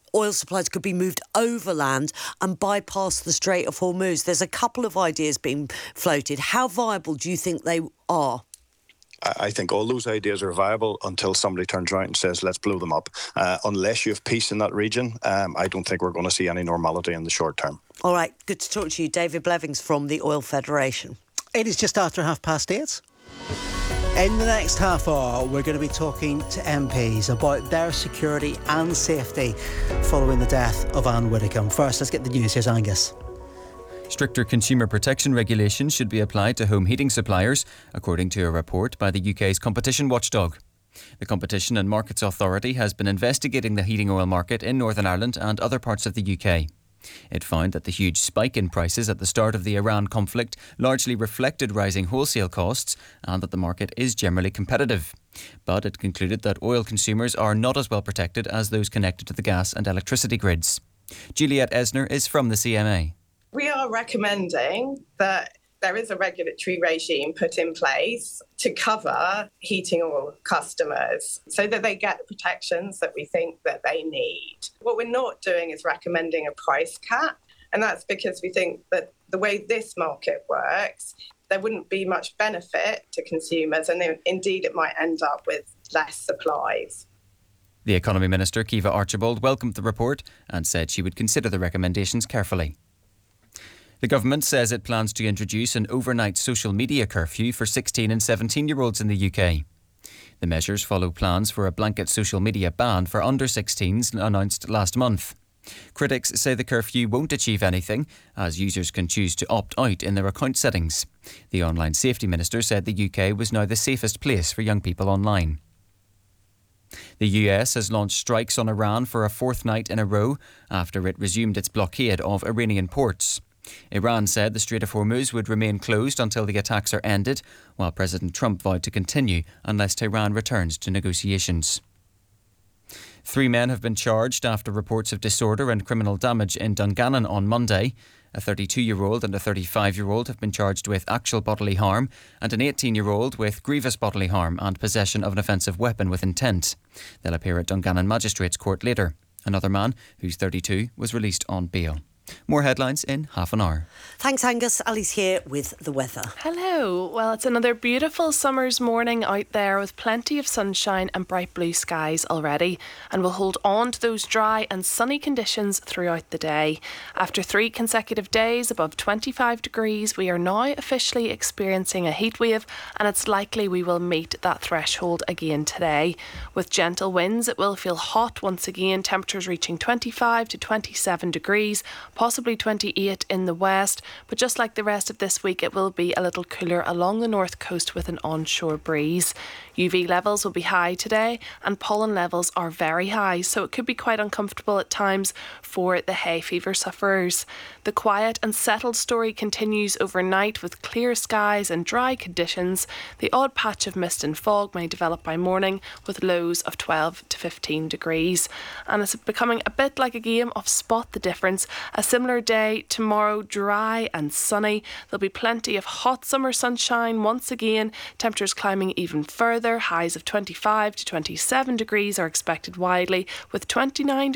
oil supplies could be moved overland and bypass the Strait of Hormuz. There's a couple of ideas being floated. How viable do you think they are? I think all those ideas are viable until somebody turns around and says, let's blow them up. Unless you have peace in that region, I don't think we're going to see any normality in the short term. All right, good to talk to you. David Blevins from the Oil Federation. It is just after 8:30. In the next half hour, we're going to be talking to MPs about their security and safety following the death of Anne Widdecombe. First, let's get the news. Here's Angus. Stricter consumer protection regulations should be applied to home heating suppliers, according to a report by the UK's competition watchdog. The Competition and Markets Authority has been investigating the heating oil market in Northern Ireland and other parts of the UK. It found that the huge spike in prices at the start of the Iran conflict largely reflected rising wholesale costs and that the market is generally competitive. But it concluded that oil consumers are not as well protected as those connected to the gas and electricity grids. Juliette Esner is from the CMA. We are recommending that there is a regulatory regime put in place to cover heating oil customers so that they get the protections that we think that they need. What we're not doing is recommending a price cap, and that's because we think that the way this market works, there wouldn't be much benefit to consumers, and indeed it might end up with less supplies. The Economy Minister, Kiva Archibald, welcomed the report and said she would consider the recommendations carefully. The government says it plans to introduce an overnight social media curfew for 16 and 17-year-olds in the UK. The measures follow plans for a blanket social media ban for under 16s announced last month. Critics say the curfew won't achieve anything, as users can choose to opt out in their account settings. The Online Safety Minister said the UK was now the safest place for young people online. The US has launched strikes on Iran for a fourth night in a row after it resumed its blockade of Iranian ports. Iran said the Strait of Hormuz would remain closed until the attacks are ended, while President Trump vowed to continue unless Tehran returns to negotiations. 3 men have been charged after reports of disorder and criminal damage in Dungannon on Monday. A 32-year-old and a 35-year-old have been charged with actual bodily harm and an 18-year-old with grievous bodily harm and possession of an offensive weapon with intent. They'll appear at Dungannon Magistrates Court later. Another man, who's 32, was released on bail. More headlines in half an hour. Thanks, Angus. Ali's here with the weather. Hello. Well, it's another beautiful summer's morning out there with plenty of sunshine and bright blue skies already, and we'll hold on to those dry and sunny conditions throughout the day. After 3 consecutive days above 25 degrees, we are now officially experiencing a heat wave, and it's likely we will meet that threshold again today. With gentle winds, it will feel hot once again, temperatures reaching 25 to 27 degrees, possibly 28 in the west, but just like the rest of this week, it will be a little cooler along the north coast with an onshore breeze. UV levels will be high today and pollen levels are very high, so it could be quite uncomfortable at times for the hay fever sufferers. The quiet and settled story continues overnight with clear skies and dry conditions. The odd patch of mist and fog may develop by morning with lows of 12 to 15 degrees. And it's becoming a bit like a game of spot the difference. A similar day tomorrow, dry and sunny. There'll be plenty of hot summer sunshine once again, temperatures climbing even further. Highs of 25 to 27 degrees are expected widely, with 29